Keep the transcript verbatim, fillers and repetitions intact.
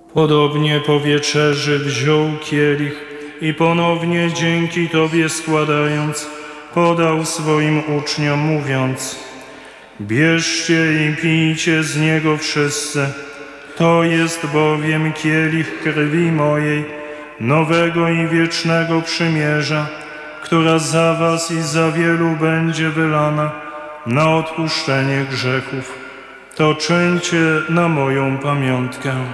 Podobnie po wieczerzy wziął kielich i ponownie dzięki Tobie składając, podał swoim uczniom, mówiąc: bierzcie i pijcie z niego wszyscy, to jest bowiem kielich krwi mojej, nowego i wiecznego przymierza, która za was i za wielu będzie wylana na odpuszczenie grzechów. To czyńcie na moją pamiątkę.